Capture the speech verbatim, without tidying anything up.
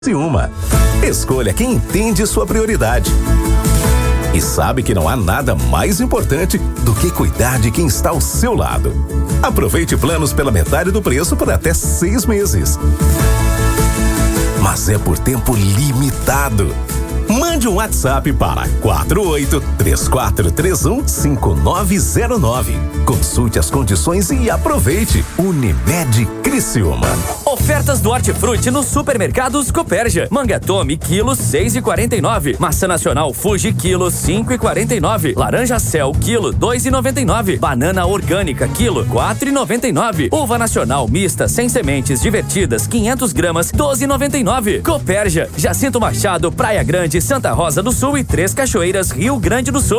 Uma. Escolha quem entende sua prioridade. E sabe que não há nada mais importante do que cuidar de quem está ao seu lado. Aproveite planos pela metade do preço por até seis meses. Mas é por tempo limitado. Mande um WhatsApp para quatro oito três quatro três um cinco nove zero nove. Consulte as condições e aproveite. Unimed Criciúma. Ofertas do Hortifruti nos supermercados Copérgia. Manga Tome, quilo seis e quarenta e nove. Maçã Nacional Fuji, quilo cinco e quarenta e nove. Laranja Cell, quilo dois e noventa e nove. Banana orgânica, quilo quatro e noventa e nove. Uva Nacional mista sem sementes divertidas, quinhentas gramas, doze e noventa e nove. Copérgia, Jacinto Machado, Praia Grande, Santa Rosa do Sul e Três Cachoeiras, Rio Grande do Sul.